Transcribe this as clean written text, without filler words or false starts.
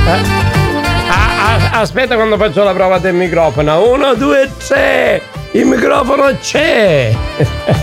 Aspetta quando faccio la prova del microfono. 1, 2, 3. Il microfono c'è.